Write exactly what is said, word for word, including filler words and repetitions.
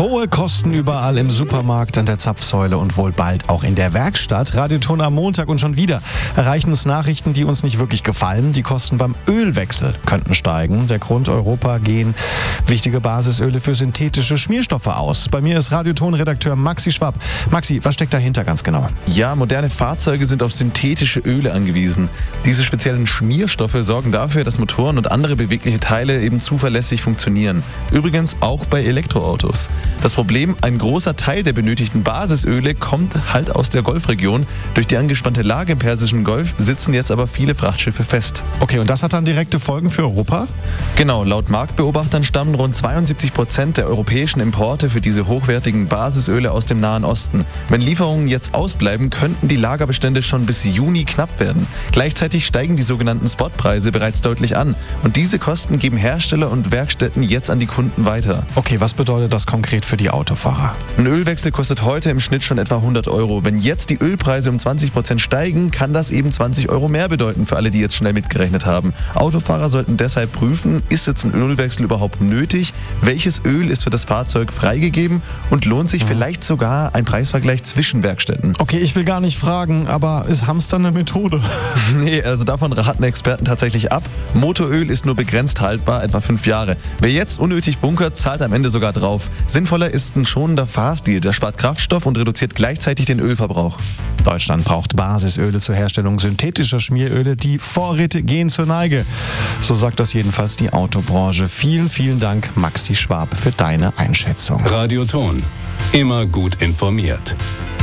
Hohe Kosten überall im Supermarkt, an der Zapfsäule und wohl bald auch in der Werkstatt. Radioton am Montag und schon wieder erreichen uns Nachrichten, die uns nicht wirklich gefallen. Die Kosten beim Ölwechsel könnten steigen. Der Grund: Europa gehen wichtige Basisöle für synthetische Schmierstoffe aus. Bei mir ist Radioton-Redakteur Maxi Schwab. Maxi, was steckt dahinter ganz genau? Ja, moderne Fahrzeuge sind auf synthetische Öle angewiesen. Diese speziellen Schmierstoffe sorgen dafür, dass Motoren und andere bewegliche Teile eben zuverlässig funktionieren. Übrigens auch bei Elektroautos. Das Problem: ein großer Teil der benötigten Basisöle kommt halt aus der Golfregion. Durch die angespannte Lage im Persischen Golf sitzen jetzt aber viele Frachtschiffe fest. Okay, und das hat dann direkte Folgen für Europa? Genau, laut Marktbeobachtern stammen rund zweiundsiebzig Prozent der europäischen Importe für diese hochwertigen Basisöle aus dem Nahen Osten. Wenn Lieferungen jetzt ausbleiben, könnten die Lagerbestände schon bis Juni knapp werden. Gleichzeitig steigen die sogenannten Spotpreise bereits deutlich an. Und diese Kosten geben Hersteller und Werkstätten jetzt an die Kunden weiter. Okay, was bedeutet das konkret für die Autofahrer? Ein Ölwechsel kostet heute im Schnitt schon etwa hundert Euro. Wenn jetzt die Ölpreise um zwanzig Prozent steigen, kann das eben zwanzig Euro mehr bedeuten für alle, die jetzt schnell mitgerechnet haben. Autofahrer sollten deshalb prüfen, ist jetzt ein Ölwechsel überhaupt nötig? Welches Öl ist für das Fahrzeug freigegeben? Und lohnt sich vielleicht sogar ein Preisvergleich zwischen Werkstätten? Okay, ich will gar nicht fragen, aber ist Hamster eine Methode? Nee, also davon raten Experten tatsächlich ab. Motoröl ist nur begrenzt haltbar, etwa fünf Jahre. Wer jetzt unnötig bunkert, zahlt am Ende sogar drauf. Sinnvoller ist ein schonender Fahrstil. Der spart Kraftstoff und reduziert gleichzeitig den Ölverbrauch. Deutschland braucht Basisöle zur Herstellung synthetischer Schmieröle. Die Vorräte gehen zur Neige. So sagt das jedenfalls die Autobranche. Vielen, vielen Dank, Maxi Schwab, für deine Einschätzung. Radioton. Immer gut informiert.